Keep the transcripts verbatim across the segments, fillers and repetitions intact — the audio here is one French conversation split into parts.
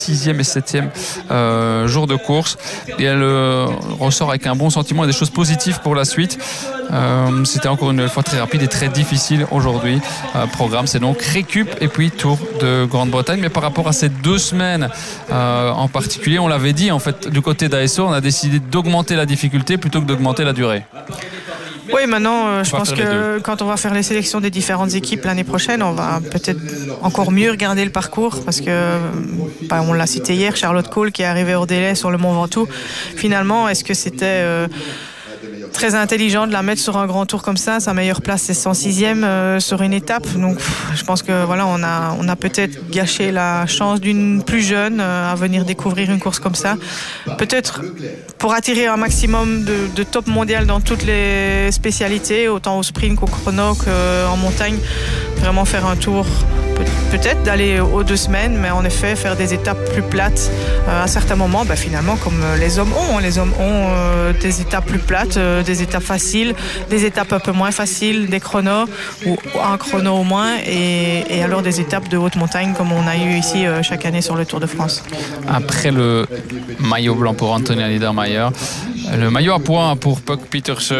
sixième et septième euh, jour de course et elle euh, ressort avec un bon sentiment et des choses positives pour la suite. Euh, c'était encore une fois très rapide et très difficile aujourd'hui. Euh, programme, c'est donc récup et puis Tour de Grande-Bretagne. Mais par rapport à ces deux semaines euh, en particulier, on l'avait dit en fait du côté d'A S O, on a décidé d'augmenter la difficulté plutôt que d'augmenter la durée. Oui, maintenant, euh, je pense que quand on va faire les sélections des différentes équipes l'année prochaine, on va peut-être encore mieux regarder le parcours parce que, bah, on l'a cité hier, Charlotte Cole qui est arrivée hors délai sur le Mont Ventoux. Finalement, est-ce que c'était euh, très intelligent de la mettre sur un grand tour comme ça? Sa meilleure place, c'est cent sixième euh, sur une étape. Donc, je pense que voilà, on a, on a peut-être gâché la chance d'une plus jeune euh, à venir découvrir une course comme ça. Peut-être pour attirer un maximum de, de top mondial dans toutes les spécialités, autant au sprint qu'au chrono qu'en montagne, vraiment faire un tour. Peut-être d'aller aux deux semaines, mais en effet faire des étapes plus plates euh, à certains moments, bah, finalement comme les hommes ont. Les hommes ont euh, des étapes plus plates, euh, des étapes faciles, des étapes un peu moins faciles, des chronos ou un chrono au moins, et, et alors des étapes de haute montagne comme on a eu ici euh, chaque année sur le Tour de France. Après le maillot blanc pour Antonia Niedermayer, le maillot à points pour Puck Pieterse.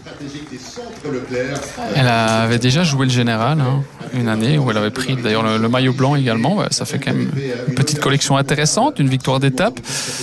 Elle avait déjà joué le général, hein, une année où elle avait pris d'ailleurs le, le maillot blanc également. Ouais, ça fait quand même une petite collection intéressante, une victoire d'étape.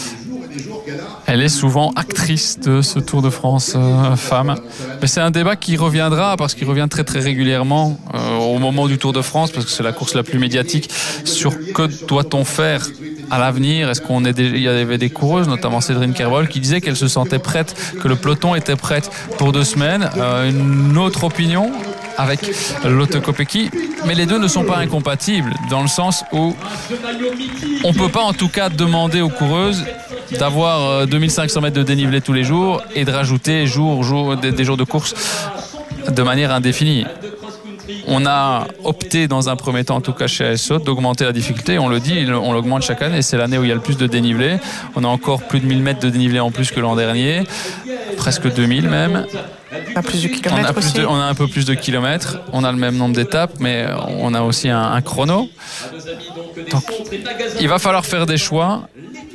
Elle est souvent actrice de ce Tour de France euh, femme. Mais c'est un débat qui reviendra parce qu'il revient très très régulièrement euh, au moment du Tour de France parce que c'est la course la plus médiatique sur que doit-on faire à l'avenir. Est-ce qu'on est déjà... Il y avait des coureuses, notamment Cédrine Kervol, qui disait qu'elle se sentait prête, que le peloton était prête pour deux semaines. Euh, une autre opinion avec Lotte Kopecky, mais les deux ne sont pas incompatibles dans le sens où on ne peut pas en tout cas demander aux coureuses d'avoir deux mille cinq cents mètres de dénivelé tous les jours et de rajouter jour, jour, des, des jours de course de manière indéfinie. On a opté dans un premier temps, en tout cas chez A S O, d'augmenter la difficulté. On le dit, on l'augmente chaque année. C'est l'année où il y a le plus de dénivelé. On a encore plus de mille mètres de dénivelé en plus que l'an dernier. Presque deux mille même. On a plus de kilomètres on a, plus aussi. De, on a un peu plus de kilomètres. On a le même nombre d'étapes, mais on a aussi un, un chrono. Donc, il va falloir faire des choix.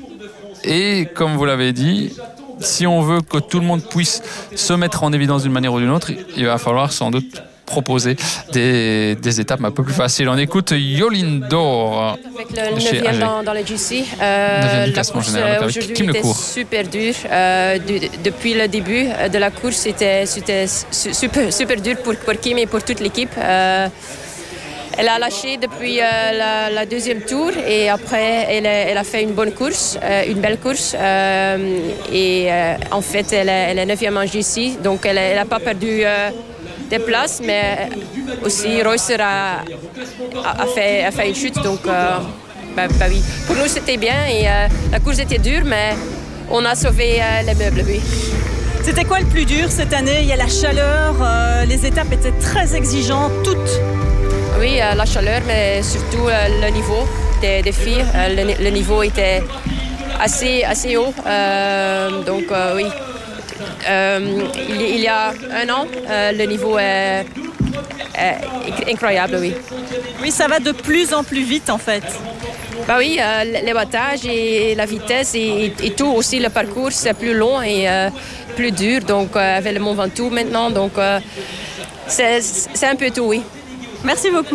Et comme vous l'avez dit, si on veut que tout le monde puisse se mettre en évidence d'une manière ou d'une autre, il va falloir sans doute proposer des, des étapes un peu plus faciles. On écoute Jolien D'Or avec le neuvième dans, dans le G C. Euh, la course euh, aujourd'hui était super dure. Euh, du, depuis le début de la course, c'était, c'était super, super dur pour, pour Kim et pour toute l'équipe. Euh, Elle a lâché depuis euh, la, la deuxième tour et après elle a, elle a fait une bonne course, euh, une belle course euh, et euh, en fait elle est, elle est neuvième en G C, donc elle n'a pas perdu euh, des places, mais aussi Reusser a, a, fait, a fait une chute, donc euh, bah, bah oui. Pour nous c'était bien et euh, la course était dure, mais on a sauvé euh, les meubles, oui. C'était quoi le plus dur cette année? Il y a la chaleur, euh, les étapes étaient très exigeantes, toutes. Oui, euh, la chaleur, mais surtout euh, le niveau des, des filles. Euh, le, le niveau était assez, assez haut. Euh, donc, euh, oui. Euh, il, il y a un an, euh, le niveau est, est incroyable, oui. Oui, ça va de plus en plus vite, en fait. Bah oui, euh, les battages et la vitesse et, et tout, aussi le parcours, c'est plus long et euh, plus dur. Donc, euh, avec le Mont Ventoux maintenant, donc euh, c'est, c'est un peu tout, oui. Merci beaucoup.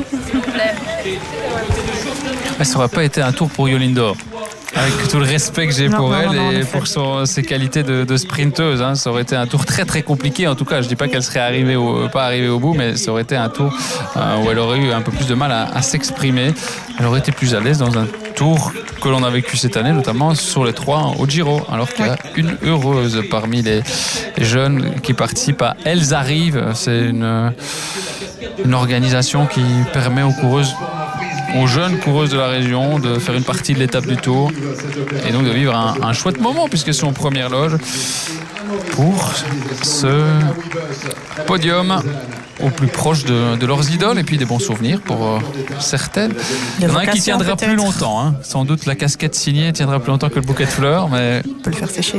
Ça n'aurait pas été un tour pour Jolien D'Or. Avec tout le respect que j'ai non, pour non, elle non, et pour son, ses qualités de, de sprinteuse, hein. Ça aurait été un tour très très compliqué. En tout cas, je ne dis pas qu'elle serait arrivée au, pas arrivée au bout, mais ça aurait été un tour euh, où elle aurait eu un peu plus de mal à, à s'exprimer. Elle aurait été plus à l'aise dans un tour que l'on a vécu cette année, notamment sur les trois au Giro, alors qu'il y a une heureuse parmi les, les jeunes qui participent à Elles Arrivent. C'est une, une organisation qui permet aux coureuses, aux jeunes coureuses de la région de faire une partie de l'étape du Tour et donc de vivre un, un chouette moment puisqu'elles sont en première loge pour ce podium au plus proche de, de leurs idoles et puis des bons souvenirs pour euh, certaines. Il y en a un qui tiendra plus longtemps, hein. Sans doute la casquette signée tiendra plus longtemps que le bouquet de fleurs, mais on peut le faire sécher.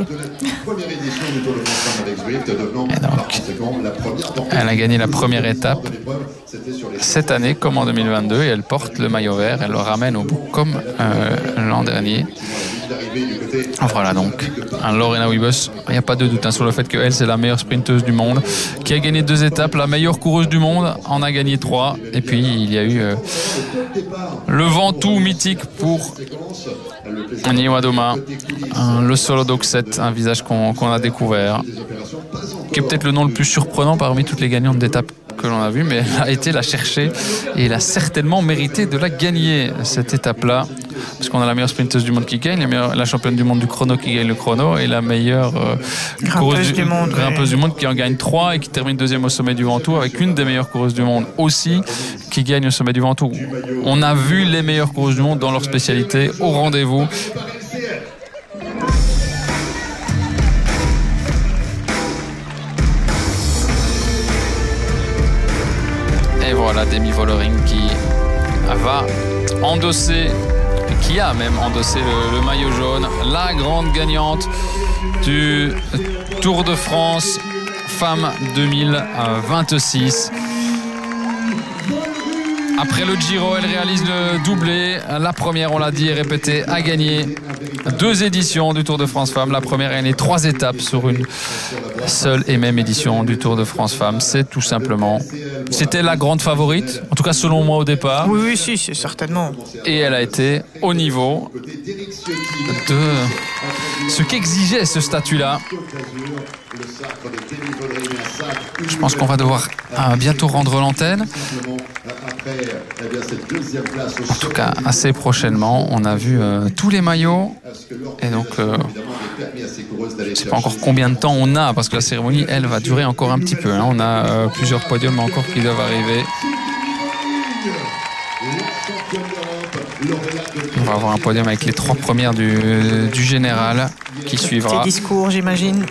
Et donc, elle a gagné la première étape cette année comme en deux mille vingt-deux et elle porte le maillot vert, elle le ramène au bout comme euh, l'an dernier. Voilà donc, un Lorena Wiebes, il n'y a pas de doute hein, sur le fait qu'elle c'est la meilleure sprinteuse du monde, qui a gagné deux étapes, la meilleure coureuse du monde, en a gagné trois. Et puis il y a eu euh, le Ventoux mythique pour Annie Wadoma, un, le solo dog set, un visage qu'on qu'on a découvert, qui est peut-être le nom le plus surprenant parmi toutes les gagnantes d'étapes que l'on a vu, mais elle a été la chercher et elle a certainement mérité de la gagner, cette étape-là, parce qu'on a la meilleure sprinteuse du monde qui gagne, la, meilleure, la championne du monde du chrono qui gagne le chrono et la meilleure euh, grimpeuse, du, du, monde, grimpeuse oui. du monde qui en gagne trois et qui termine deuxième au sommet du Ventoux avec une des meilleures coureuses du monde aussi qui gagne au sommet du Ventoux. On a vu les meilleures coureuses du monde dans leur spécialité au rendez-vous. Et voilà Demi Vollering qui va endosser, qui a même endossé le, le maillot jaune, la grande gagnante du Tour de France Femmes deux mille vingt-six. Après le Giro, elle réalise le doublé. La première, on l'a dit et répété, a gagné deux éditions du Tour de France Femmes. La première a gagné trois étapes sur une seule et même édition du Tour de France Femmes. C'est tout simplement... C'était la grande favorite, en tout cas selon moi au départ. Oui, oui, si, c'est certainement. Et elle a été au niveau de ce qu'exigeait ce statut-là. Je pense qu'on va devoir euh, bientôt rendre l'antenne. En tout cas, assez prochainement, on a vu euh, tous les maillots. Et donc, euh, je ne sais pas encore combien de temps on a, parce que la cérémonie, elle, va durer encore un petit peu. Hein. On a euh, plusieurs podiums encore qui doivent arriver. On va avoir un podium avec les trois premières du, du général qui suivra. Petit discours, j'imagine.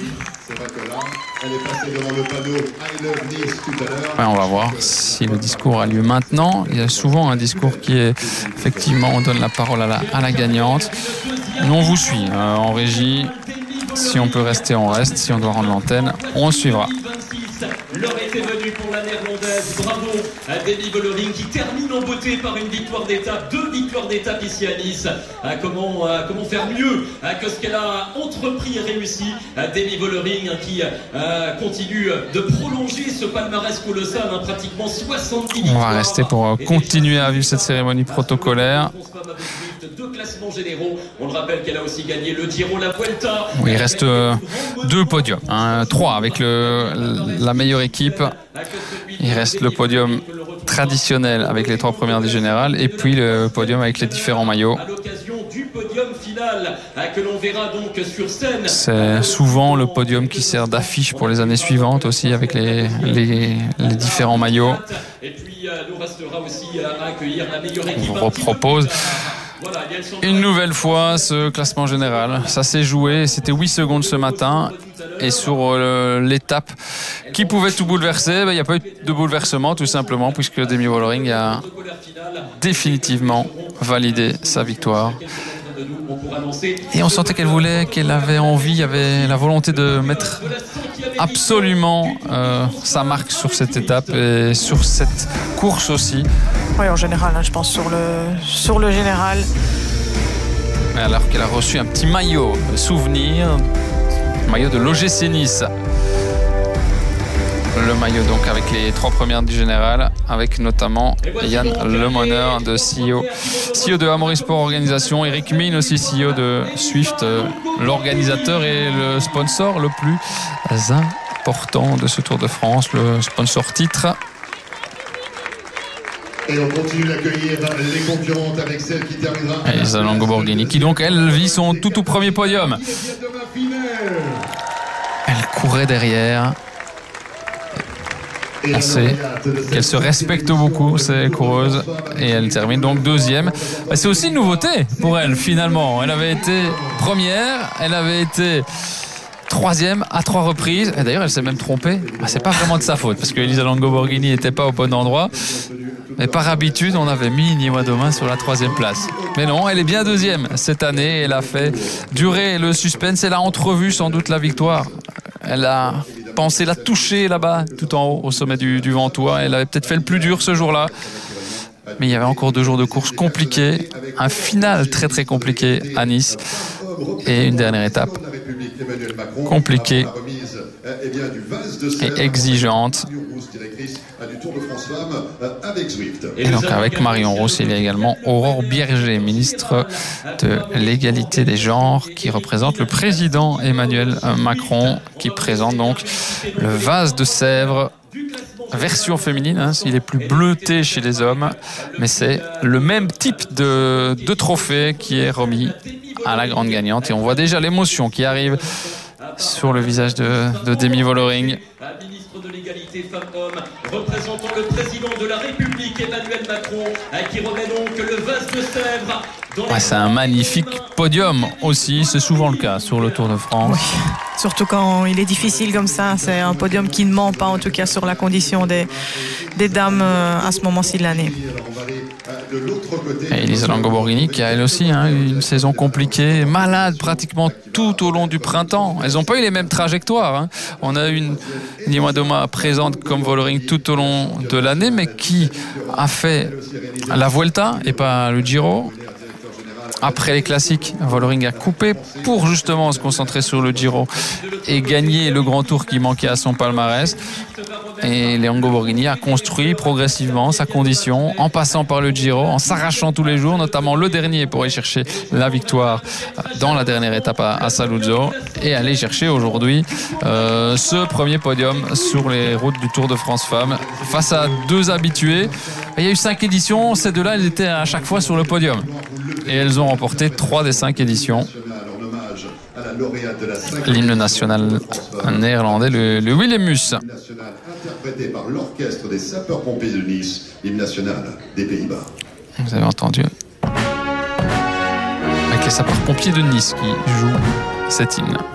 Ouais, on va voir si le discours a lieu maintenant. Il y a souvent un discours qui est effectivement, on donne la parole à la, à la gagnante. Nous on vous suit euh, en régie. Si on peut rester, on reste. Si on doit rendre l'antenne, on suivra. L'heure était venue pour la néerlandaise. Bravo à Demi Vollering qui termine en beauté par une victoire d'étape, deux victoires d'étape ici à Nice. À comment, à comment faire mieux à que ce qu'elle a entrepris et réussi à Demi Vollering qui à, continue de prolonger ce palmarès colossal, hein, pratiquement soixante-dix victoires. On va rester pour continuer à vivre cette cérémonie protocolaire. Deux classements généraux. On le rappelle qu'elle a aussi gagné le Giro, la Vuelta. Oui, il reste euh, deux podiums, hein, trois avec le, la meilleure équipe. Il reste le podium traditionnel avec les trois premières du général et puis le podium avec les différents maillots. C'est souvent le podium qui sert d'affiche pour les années suivantes aussi avec les, les, les différents maillots. On vous repropose une nouvelle fois ce classement général. Ça s'est joué, c'était huit secondes ce matin. Et sur euh, l'étape qui pouvait tout bouleverser, il ben, n'y a pas eu de bouleversement tout simplement puisque Demi Vollering a définitivement validé sa victoire. Et on sentait qu'elle voulait, qu'elle avait envie, avait la volonté de mettre absolument euh, sa marque sur cette étape et sur cette course aussi. Oui, en général, hein, je pense sur le, sur le général. Alors qu'elle a reçu un petit maillot souvenir, maillot de l'O G C Nice. Le maillot donc avec les trois premières du général, avec notamment Yann Lemoneur de C E O, C E O de Amaury Sport Organisation, Eric Mine aussi C E O de Swift, l'organisateur et le sponsor le plus important de ce Tour de France, le sponsor titre. Et on continue d'accueillir les concurrentes avec celle qui terminera. Elisa Longo Borghini qui donc elle vit son tout tout premier podium. Elle courait derrière. On sait qu'elle se respecte beaucoup, ces coureuses, et elle termine donc deuxième. C'est aussi une nouveauté pour elle finalement. Elle avait été première, elle avait été troisième à trois reprises. Et d'ailleurs, elle s'est même trompée. Ah, c'est pas vraiment de sa faute parce que Elisa Longo Borghini n'était pas au bon endroit. Mais par habitude, on avait mis Annie Wadoma sur la troisième place. Mais non, elle est bien deuxième cette année. Elle a fait durer le suspense. Elle a entrevu sans doute la victoire. Elle a pensé la toucher là-bas, tout en haut, au sommet du, du Ventoux. Elle avait peut-être fait le plus dur ce jour-là. Mais il y avait encore deux jours de course compliqués, un final très très compliqué à Nice et une dernière étape compliquée et exigeante. Et donc avec Marion Rousse, il y a également Aurore Bierger, ministre de l'égalité des genres, qui représente le président Emmanuel Macron, qui présente donc le vase de Sèvres. Version féminine, hein, il est plus bleuté chez les hommes, mais c'est le même type de, de trophée qui est remis à la grande gagnante. Et on voit déjà l'émotion qui arrive sur le visage de, de Demi Vollering. Ministre de l'égalité femmes-hommes, représentant le président de la République Emmanuel Macron, qui remet donc le vase de Sèvres. Ouais, c'est un magnifique podium aussi, c'est souvent le cas sur le Tour de France. Oui. Surtout quand il est difficile comme ça, c'est un podium qui ne ment pas, en tout cas sur la condition des, des dames à ce moment-ci de l'année. Et Elisa Longo-Borghini qui a elle aussi hein, une saison compliquée, malade pratiquement tout au long du printemps. Elles n'ont pas eu les mêmes trajectoires. Hein. On a une Niewiadoma présente comme Vollering tout au long de l'année, mais qui a fait la Vuelta et pas le Giro. Après les classiques, Vollering a coupé pour justement se concentrer sur le Giro et gagner le grand tour qui manquait à son palmarès. Et Longo-Borghini a construit progressivement sa condition en passant par le Giro, en s'arrachant tous les jours, notamment le dernier pour aller chercher la victoire dans la dernière étape à, à Saluzzo et aller chercher aujourd'hui euh, ce premier podium sur les routes du Tour de France Femmes face à deux habitués. Il y a eu cinq éditions, ces deux-là, elles étaient à chaque fois sur le podium. Et elles ont remporté trois des cinq éditions. L'hymne national néerlandais, le, le Willemus. Interprété par l'orchestre des sapeurs-pompiers de Nice, l'hymne national des Pays-Bas. Vous avez entendu. Avec les sapeurs-pompiers de Nice qui jouent cet hymne.